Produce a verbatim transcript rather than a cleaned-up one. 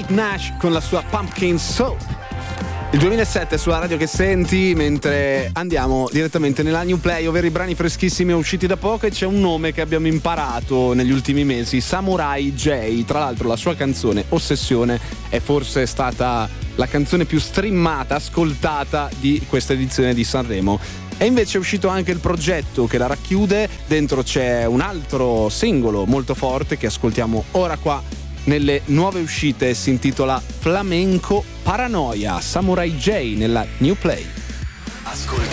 Nash con la sua Pumpkin Soap. Il duemilasette sulla radio che senti, mentre andiamo direttamente nella New Play, ovvero i brani freschissimi usciti da poco, e c'è un nome che abbiamo imparato negli ultimi mesi, Samurai J. Tra l'altro la sua canzone Ossessione è forse stata la canzone più streamata, ascoltata di questa edizione di Sanremo. E invece è uscito anche il progetto che la racchiude, dentro c'è un altro singolo molto forte che ascoltiamo ora qua nelle nuove uscite, si intitola Flamenco Paranoia, Samurai J nella New Play. Ascolta